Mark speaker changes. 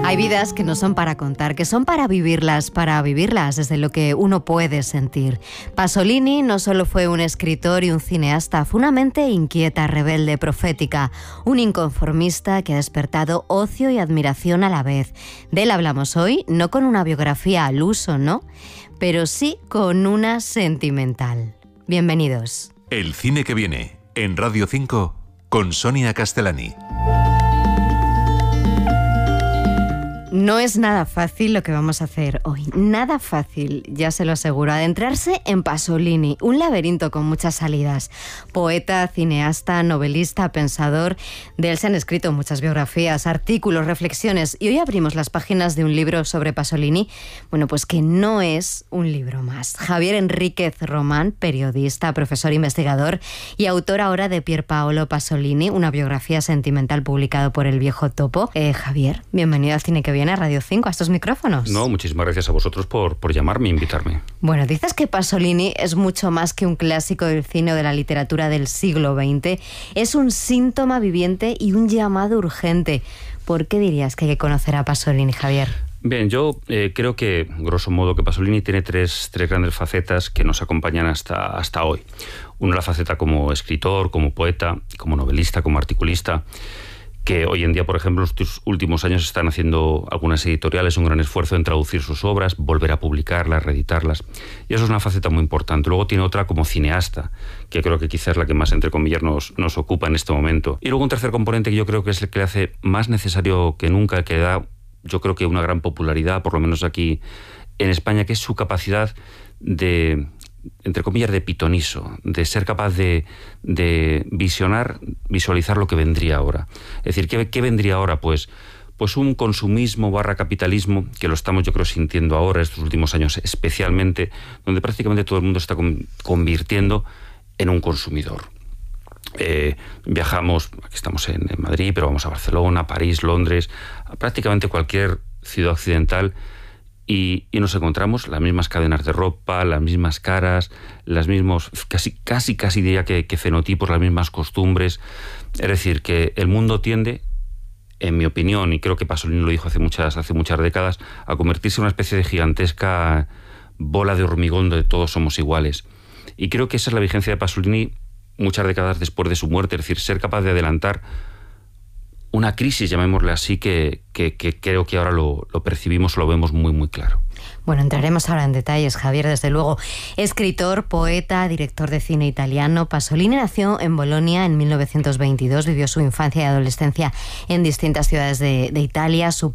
Speaker 1: Hay vidas que no son para contar, que son para vivirlas desde lo que uno puede sentir. Pasolini no solo fue un escritor y un cineasta, fue una mente inquieta, rebelde, profética, un inconformista que ha despertado ocio y admiración a la vez. De él hablamos hoy, no con una biografía al uso, ¿no? Pero sí con una sentimental. Bienvenidos.
Speaker 2: El cine que viene, en Radio 5, con Sonia Castellani.
Speaker 1: No es nada fácil lo que vamos a hacer hoy, nada fácil, ya se lo aseguro. Adentrarse en Pasolini, un laberinto con muchas salidas. Poeta, cineasta, novelista, pensador, de él se han escrito muchas biografías, artículos, reflexiones, y hoy abrimos las páginas de un libro sobre Pasolini, bueno, pues que no es un libro más. Javier Enríquez Román, periodista, profesor investigador y autor ahora de Pier Paolo Pasolini, una biografía sentimental publicado por El Viejo Topo. Javier, bienvenido al Cine que Viene, a Radio 5, a estos micrófonos.
Speaker 3: No, muchísimas gracias a vosotros por llamarme e invitarme.
Speaker 1: Bueno, dices que Pasolini es mucho más que un clásico del cine o de la literatura del siglo XX. Es un síntoma viviente y un llamado urgente. ¿Por qué dirías que hay que conocer a Pasolini, Javier?
Speaker 3: Bien, yo creo que, grosso modo, que Pasolini tiene tres grandes facetas que nos acompañan hasta hoy. Una, la faceta como escritor, como poeta, como novelista, como articulista, que hoy en día, por ejemplo, en los últimos años están haciendo algunas editoriales un gran esfuerzo en traducir sus obras, volver a publicarlas, reeditarlas, y eso es una faceta muy importante. Luego tiene otra como cineasta, que creo que quizás es la que más, entre comillas, nos ocupa en este momento. Y luego un tercer componente que yo creo que es el que le hace más necesario que nunca, que da, yo creo que una gran popularidad, por lo menos aquí en España, que es su capacidad de, entre comillas, de pitoniso, de ser capaz de visualizar lo que vendría ahora. Es decir, ¿qué vendría ahora? Pues un consumismo / capitalismo, que lo estamos, yo creo, sintiendo ahora, estos últimos años especialmente, donde prácticamente todo el mundo está convirtiendo en un consumidor. Viajamos, aquí estamos en Madrid, pero vamos a Barcelona, París, Londres, a prácticamente cualquier ciudad occidental, y nos encontramos las mismas cadenas de ropa, las mismas caras, las mismos, casi diría que fenotipos, las mismas costumbres. Es decir, que el mundo tiende, en mi opinión, y creo que Pasolini lo dijo hace muchas décadas, a convertirse en una especie de gigantesca bola de hormigón donde todos somos iguales. Y creo que esa es la vigencia de Pasolini muchas décadas después de su muerte, es decir, ser capaz de adelantar una crisis, llamémosle así, que creo que ahora lo percibimos, lo vemos muy, muy claro.
Speaker 1: Bueno, entraremos ahora en detalles, Javier, desde luego. Escritor, poeta, director de cine italiano, Pasolini nació en Bolonia en 1922, vivió su infancia y adolescencia en distintas ciudades de Italia. Su